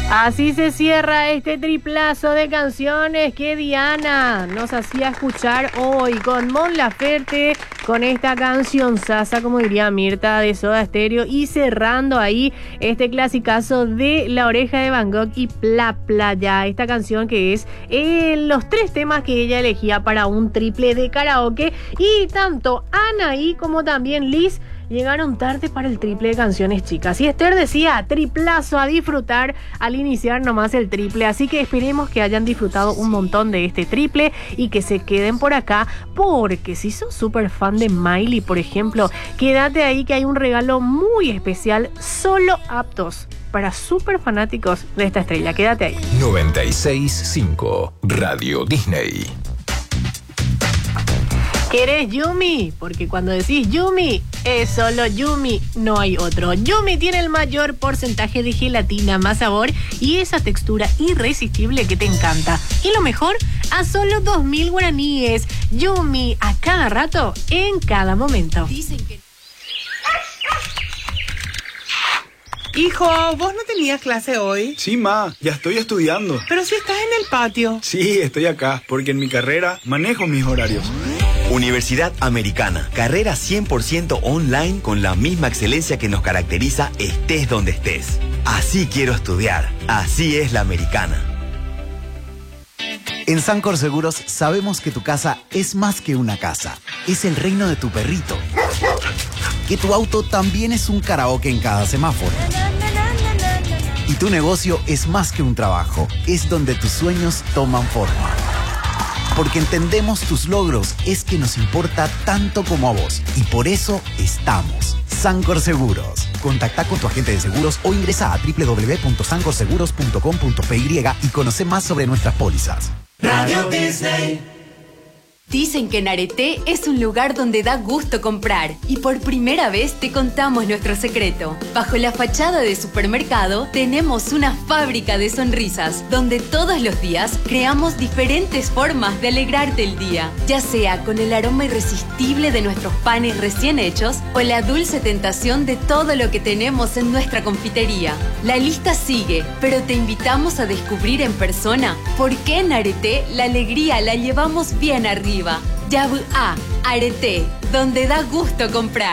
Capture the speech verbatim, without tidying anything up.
Así se cierra este triplazo de canciones que Diana nos hacía escuchar hoy con Mon Laferte, con esta canción sasa, como diría Mirta, de Soda Stereo, y cerrando ahí este clasicazo de La Oreja de Van Gogh y Pla Playa, esta canción que es eh, los tres temas que ella elegía para un triple de karaoke. Y tanto Anaí como también Liz llegaron tarde para el triple de canciones, chicas. Y Esther decía, triplazo a disfrutar al iniciar nomás el triple. Así que esperemos que hayan disfrutado un montón de este triple y que se queden por acá. Porque si sos súper fan de Miley, por ejemplo, quédate ahí que hay un regalo muy especial, solo aptos para súper fanáticos de esta estrella. Quédate ahí. noventa y seis punto cinco Radio Disney. ¿Querés Yumi? Porque cuando decís Yumi, es solo Yumi, no hay otro. Yumi tiene el mayor porcentaje de gelatina, más sabor y esa textura irresistible que te encanta. Y lo mejor, a solo dos mil guaraníes. Yumi, a cada rato, en cada momento. Dicen que... Hijo, ¿vos no tenías clase hoy? Sí, ma, ya estoy estudiando. Pero si estás en el patio. Sí, estoy acá, porque en mi carrera manejo mis horarios. Universidad Americana, carrera cien por ciento online con la misma excelencia que nos caracteriza estés donde estés. Así quiero estudiar, así es la Americana. En Sancor Seguros sabemos que tu casa es más que una casa, es el reino de tu perrito. Que tu auto también es un karaoke en cada semáforo. Y tu negocio es más que un trabajo, es donde tus sueños toman forma. Porque entendemos tus logros, es que nos importa tanto como a vos. Y por eso estamos. Sancor Seguros. Contacta con tu agente de seguros o ingresa a doble u doble u doble u punto sancor seguros punto com punto p y y conoce más sobre nuestras pólizas. Radio Disney. Dicen que Nareté es un lugar donde da gusto comprar y por primera vez te contamos nuestro secreto. Bajo la fachada de supermercado tenemos una fábrica de sonrisas donde todos los días creamos diferentes formas de alegrarte el día, ya sea con el aroma irresistible de nuestros panes recién hechos o la dulce tentación de todo lo que tenemos en nuestra confitería. La lista sigue, pero te invitamos a descubrir en persona por qué en Nareté la alegría la llevamos bien arriba. Yabu A, Areté, donde da gusto comprar.